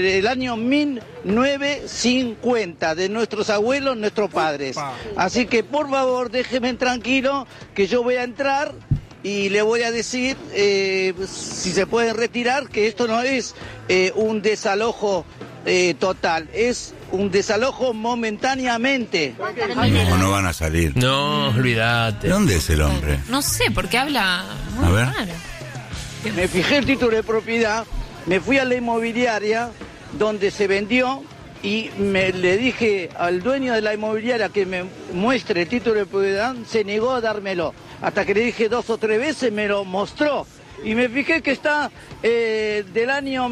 el año 1950, de nuestros abuelos, nuestros padres. Así que por favor déjenme tranquilo, que yo voy a entrar y le voy a decir si se puede retirar, que esto no es un desalojo total, es un desalojo momentáneamente. No van a salir. No, olvídate. ¿Dónde es el hombre? No sé, porque habla muy A ver. raro. Me fijé el título de propiedad, me fui a la inmobiliaria donde se vendió y le dije al dueño de la inmobiliaria que me muestre el título de propiedad, se negó a dármelo. Hasta que le dije 2 o 3 veces, me lo mostró. Y me fijé que está del año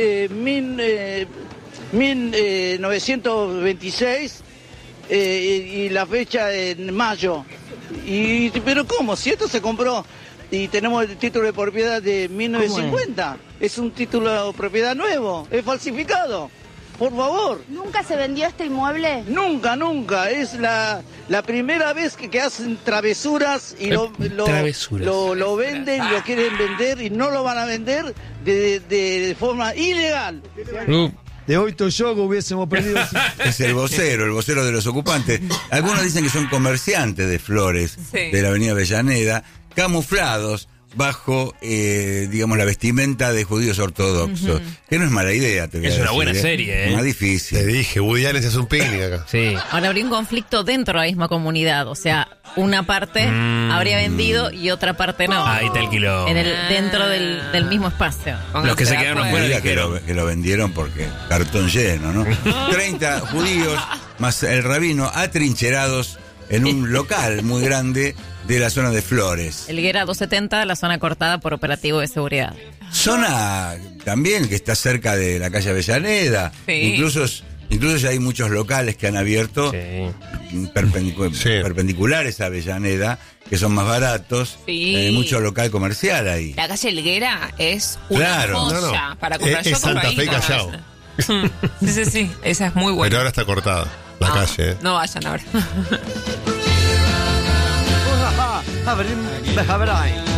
1926 y la fecha en mayo. Pero ¿cómo? Si esto se compró y tenemos el título de propiedad de 1950, es un título de propiedad nuevo, es falsificado. Por favor. ¿Nunca se vendió este inmueble? Nunca, nunca. Es la primera vez que hacen travesuras y lo venden, lo quieren vender y no lo van a vender de forma ilegal. De hoy Toyogo hubiésemos perdido. Es el vocero de los ocupantes. Algunos dicen que son comerciantes de flores de la avenida Avellaneda, camuflados bajo, digamos, la vestimenta de judíos ortodoxos. Que no es mala idea, te voy a decir. Es una buena serie, Más difícil. Te dije, Woody Allen se hace un picnic acá. Sí. Ahora habría un conflicto dentro de la misma comunidad, o sea, una parte habría vendido y otra parte no. Ahí está el quilombo. Dentro del mismo espacio. Los que se quedaron afuera dijeron que lo vendieron porque cartón lleno, ¿no? 30 judíos más el rabino atrincherados en un local muy grande de la zona de Flores. Helguera 270, la zona cortada por operativo de seguridad. Zona también que está cerca de la calle Avellaneda. Sí. Incluso ya hay muchos locales que han abierto perpendiculares a Avellaneda, que son más baratos. Sí. Mucho local comercial ahí. La calle Helguera es una joya para comprar. Es Santa Fe y Callao. Sí, esa es muy buena. Pero ahora está cortada la calle. No vayan ahora. Haverim Behaverai.